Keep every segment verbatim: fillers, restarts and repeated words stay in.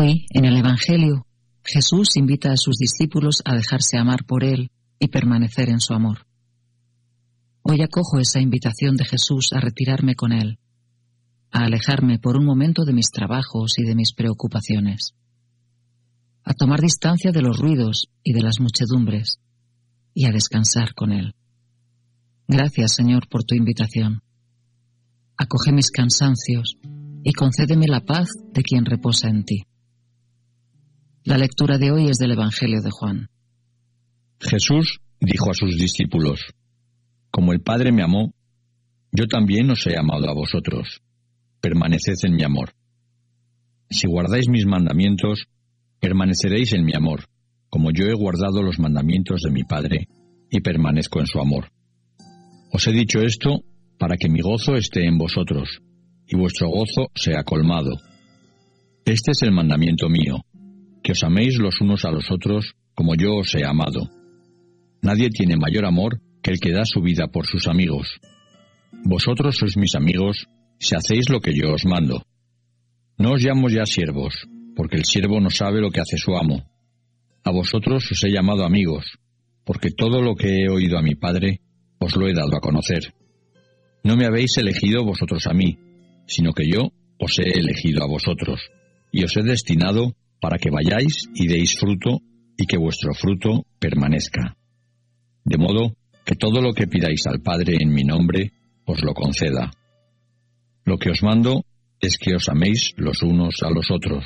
Hoy, en el Evangelio, Jesús invita a sus discípulos a dejarse amar por Él y permanecer en su amor. Hoy acojo esa invitación de Jesús a retirarme con Él, a alejarme por un momento de mis trabajos y de mis preocupaciones, a tomar distancia de los ruidos y de las muchedumbres, y a descansar con Él. Gracias, Señor, por tu invitación. Acoge mis cansancios y concédeme la paz de quien reposa en ti. La lectura de hoy es del Evangelio de Juan. Jesús dijo a sus discípulos: Como el Padre me amó, yo también os he amado a vosotros. Permaneced en mi amor. Si guardáis mis mandamientos, permaneceréis en mi amor, como yo he guardado los mandamientos de mi Padre, y permanezco en su amor. Os he dicho esto para que mi gozo esté en vosotros, y vuestro gozo sea colmado. Este es el mandamiento mío, que os améis los unos a los otros como yo os he amado. Nadie tiene mayor amor que el que da su vida por sus amigos. Vosotros sois mis amigos si hacéis lo que yo os mando. No os llamo ya siervos, porque el siervo no sabe lo que hace su amo. A vosotros os he llamado amigos, porque todo lo que he oído a mi Padre os lo he dado a conocer. No me habéis elegido vosotros a mí, sino que yo os he elegido a vosotros, y os he destinado para que vayáis y deis fruto, y que vuestro fruto permanezca. De modo que todo lo que pidáis al Padre en mi nombre, os lo conceda. Lo que os mando es que os améis los unos a los otros.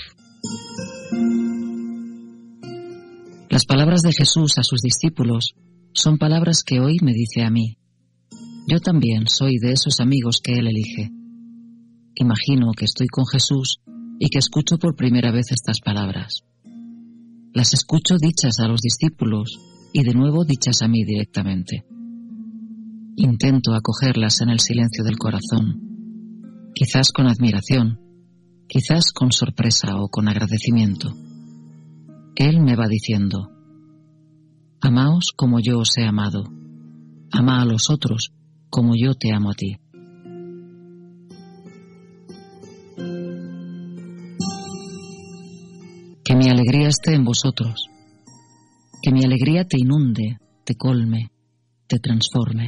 Las palabras de Jesús a sus discípulos son palabras que hoy me dice a mí. Yo también soy de esos amigos que Él elige. Imagino que estoy con Jesús y que escucho por primera vez estas palabras. Las escucho dichas a los discípulos y de nuevo dichas a mí directamente. Intento acogerlas en el silencio del corazón, quizás con admiración, quizás con sorpresa o con agradecimiento. Él me va diciendo: amaos como yo os he amado, ama a los otros como yo te amo a ti. Que mi alegría esté en vosotros, que mi alegría te inunde, te colme, te transforme.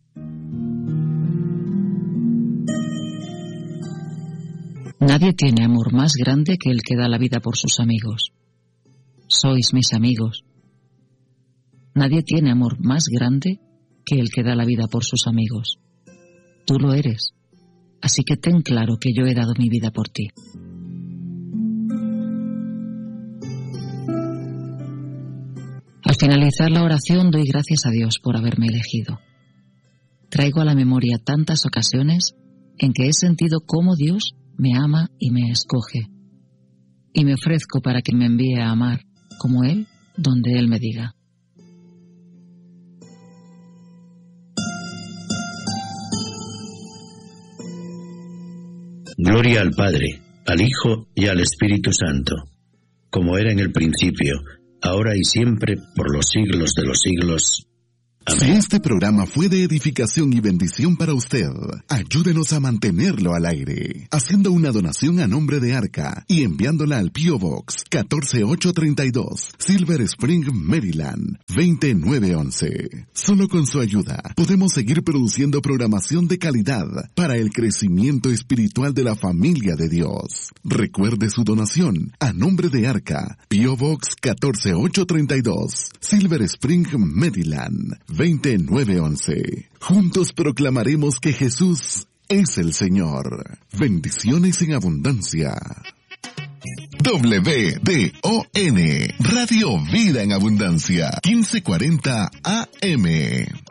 Nadie tiene amor más grande que el que da la vida por sus amigos. Sois mis amigos. Nadie tiene amor más grande que el que da la vida por sus amigos. Tú lo eres, así que ten claro que yo he dado mi vida por ti. Al finalizar la oración doy gracias a Dios por haberme elegido. Traigo a la memoria tantas ocasiones en que he sentido cómo Dios me ama y me escoge, y me ofrezco para que me envíe a amar como Él, donde Él me diga. Gloria al Padre, al Hijo y al Espíritu Santo, como era en el principio, ahora y siempre, por los siglos de los siglos. Amén. Si este programa fue de edificación y bendición para usted, ayúdenos a mantenerlo al aire, haciendo una donación a nombre de Arca y enviándola al P O Box catorce mil ochocientos treinta y dos, Silver Spring, Maryland, veinte mil novecientos once. Solo con su ayuda podemos seguir produciendo programación de calidad para el crecimiento espiritual de la familia de Dios. Recuerde su donación a nombre de Arca, P O Box catorce mil ochocientos treinta y dos, Silver Spring, Maryland, veinte mil novecientos once. Juntos proclamaremos que Jesús es el Señor. Bendiciones en abundancia. W D O N, Radio Vida en Abundancia, quince cuarenta A M.